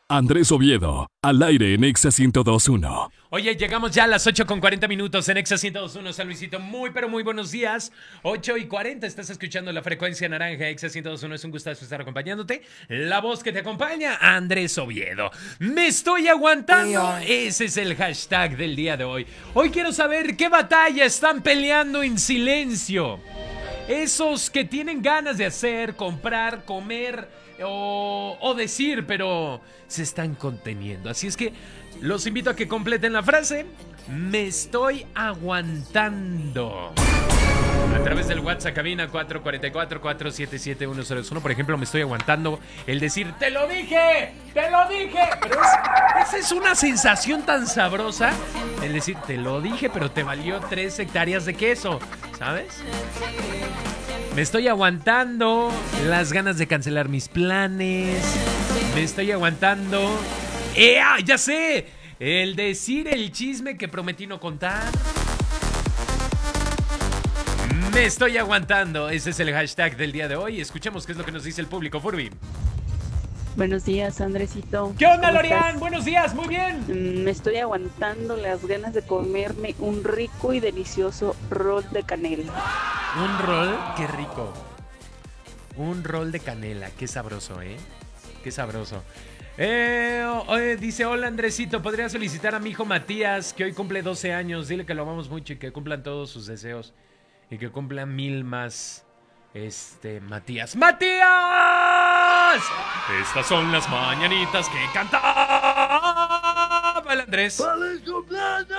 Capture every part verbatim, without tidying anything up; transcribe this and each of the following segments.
Andrés Oviedo, al aire en Exa ciento dos punto uno. Oye, llegamos ya a las ocho con cuarenta minutos en Exa ciento dos punto uno, San Luisito. Muy, pero muy buenos días. ocho y cuarenta, estás escuchando la frecuencia naranja. Exa ciento dos punto uno, es un gustazo estar acompañándote. La voz que te acompaña, Andrés Oviedo. Me estoy aguantando. Ese es el hashtag del día de hoy. Hoy quiero saber qué batalla están peleando en silencio. Esos que tienen ganas de hacer, comprar, comer o, o decir, pero se están conteniendo. Así es que los invito a que completen la frase: me estoy aguantando. A través del WhatsApp cabina cuatro cuatro cuatro, cuatro siete siete, uno cero uno. Por ejemplo, me estoy aguantando el decir ¡te lo dije! ¡Te lo dije! Pero es, esa es una sensación tan sabrosa. El decir te lo dije, pero te valió tres hectáreas de queso, ¿sabes? Me estoy aguantando las ganas de cancelar mis planes. Me estoy aguantando ¡Ea! ¡Ya sé! El decir el chisme que prometí no contar. Me estoy aguantando. Ese es el hashtag del día de hoy. Escuchemos qué es lo que nos dice el público. Furby. Buenos días, Andresito. ¿Qué onda, Lorian? Buenos días, muy bien. Me estoy aguantando las ganas de comerme un rico y delicioso rol de canela. Un rol, qué rico. Un rol de canela, qué sabroso, ¿eh? Qué sabroso. Eh, eh, dice, hola Andresito, podría solicitar a mi hijo Matías, que hoy cumple doce años. Dile que lo amamos mucho y que cumplan todos sus deseos. Y que cumplan mil más. Este, Matías. ¡Matías! Estas son las mañanitas que cantaba el Andrés. ¡Feliz cumpleaños!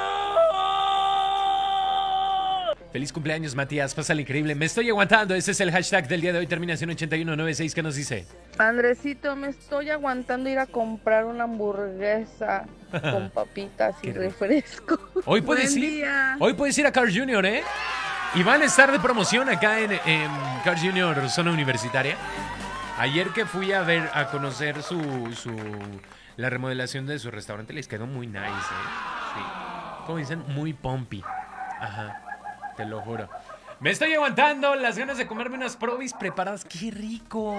Feliz cumpleaños, Matías. Pásale increíble. Me estoy aguantando. Ese es el hashtag del día de hoy. Terminación ochenta y uno noventa y seis. ¿Qué nos dice? Andresito, me estoy aguantando ir a comprar una hamburguesa con papitas y refresco. Hoy puedes Buen ir. día. Hoy puedes ir a Carl junior, ¿eh? Y van a estar de promoción acá en, en Carl junior Zona Universitaria. Ayer que fui a ver, a conocer su, su la remodelación de su restaurante, les quedó muy nice, ¿eh? Sí. Como dicen, muy pumpy. Ajá, te lo juro. Me estoy aguantando las ganas de comerme unas probis preparadas. ¡Qué rico!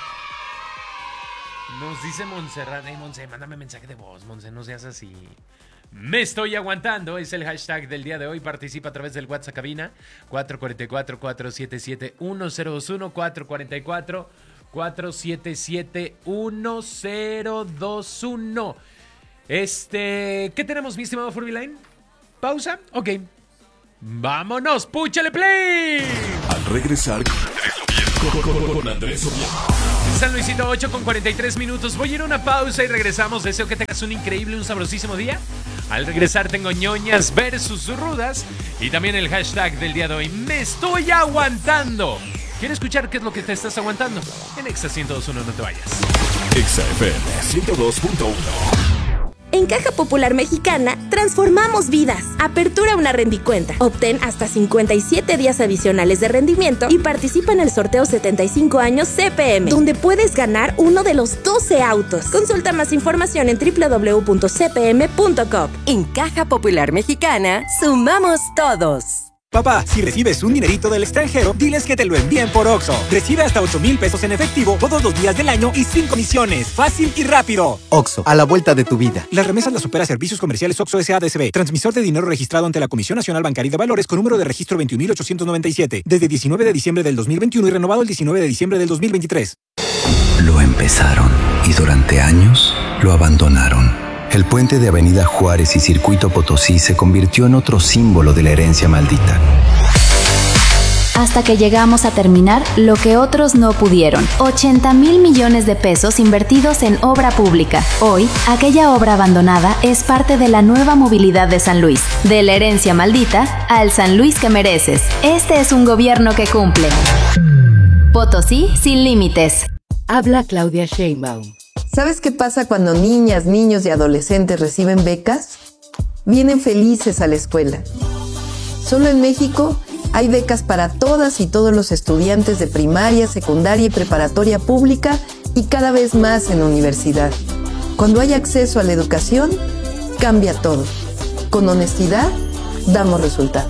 Nos dice Montserrat. Hey, Monse, mándame mensaje de voz, Monse, no seas así. Me estoy aguantando, es el hashtag del día de hoy. Participa a través del WhatsApp cabina cuatro cuatro cuatro, cuatro siete siete, uno cero dos uno, cuatro cuatro cuatro, cuatro siete siete, uno cero dos uno. Este, ¿qué tenemos, mi estimado Furbyline? ¿Pausa? Ok. ¡Vámonos! ¡Púchale play! Al regresar con, con, con Andrés Oviedo. San Luisito, ocho con cuarenta y tres minutos. Voy a ir a una pausa y regresamos. Deseo que tengas un increíble, un sabrosísimo día. Al regresar tengo ñoñas versus rudas y también el hashtag del día de hoy. Me estoy aguantando. ¿Quieres escuchar qué es lo que te estás aguantando? En Exa ciento dos punto uno, no te vayas. Exa F M ciento dos punto uno. En Caja Popular Mexicana, transformamos vidas. Apertura una rendicuenta. Obtén hasta cincuenta y siete días adicionales de rendimiento y participa en el sorteo setenta y cinco años C P M, donde puedes ganar uno de los doce autos. Consulta más información en doble u doble u doble u punto c p m punto com. En Caja Popular Mexicana, sumamos todos. Papá, si recibes un dinerito del extranjero, diles que te lo envíen por Oxxo. Recibe hasta ocho mil pesos en efectivo todos los días del año y sin comisiones. Fácil y rápido. Oxxo, a la vuelta de tu vida. Las remesas las opera Servicios Comerciales Oxxo S A D C B. Transmisor de dinero registrado ante la Comisión Nacional Bancaria y de Valores con número de registro veintiún mil ochocientos noventa y siete. Desde diecinueve de diciembre del dos mil veintiuno y renovado el diecinueve de diciembre del dos mil veintitrés. Lo empezaron y durante años lo abandonaron. El puente de Avenida Juárez y Circuito Potosí se convirtió en otro símbolo de la herencia maldita. Hasta que llegamos a terminar lo que otros no pudieron. ochenta mil millones de pesos invertidos en obra pública. Hoy, aquella obra abandonada es parte de la nueva movilidad de San Luis. De la herencia maldita al San Luis que mereces. Este es un gobierno que cumple. Potosí sin límites. Habla Claudia Sheinbaum. ¿Sabes qué pasa cuando niñas, niños y adolescentes reciben becas? Vienen felices a la escuela. Solo en México hay becas para todas y todos los estudiantes de primaria, secundaria y preparatoria pública y cada vez más en la universidad. Cuando hay acceso a la educación, cambia todo. Con honestidad, damos resultados.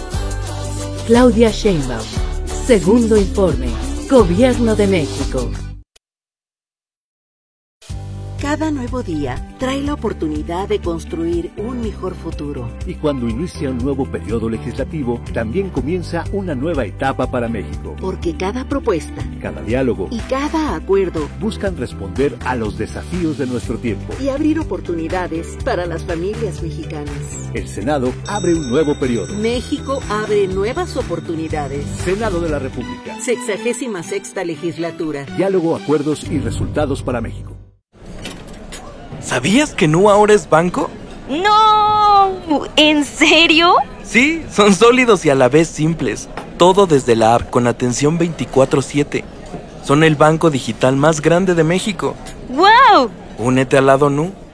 Claudia Sheinbaum. Segundo informe. Gobierno de México. Cada nuevo día trae la oportunidad de construir un mejor futuro. Y cuando inicia un nuevo periodo legislativo, también comienza una nueva etapa para México. Porque cada propuesta, cada diálogo y cada acuerdo buscan responder a los desafíos de nuestro tiempo y abrir oportunidades para las familias mexicanas. El Senado abre un nuevo periodo. México abre nuevas oportunidades. Senado de la República. Sexagésima sexta legislatura. Diálogo, acuerdos y resultados para México. ¿Sabías que Nu ahora es banco? ¡No! ¿En serio? Sí, son sólidos y a la vez simples. Todo desde la app con atención veinticuatro siete. Son el banco digital más grande de México. ¡Wow! Únete al lado Nu.